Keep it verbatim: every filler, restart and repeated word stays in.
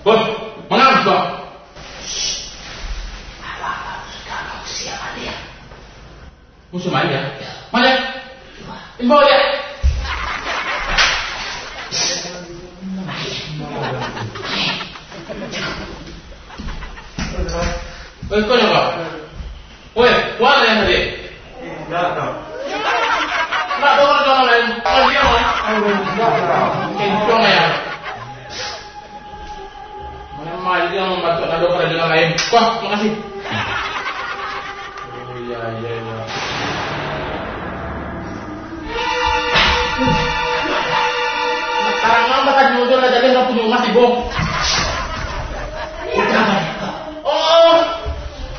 Bos, mana bos? Kalau siapa dia? Musuh mana? Mana? Bawa dia. Woi, kau apa? Woi, mana yang tadi? Enggak tahu. Enggak tahu orang lain. Kalau dia mana? Enggak tahu. Kencong ya. Mana mal dia membantu anak dokter dengan lain. Wah, makasih. Oh iya iya iya. Sekarang mama tadi muncul aja dia nggak punya masih bohong.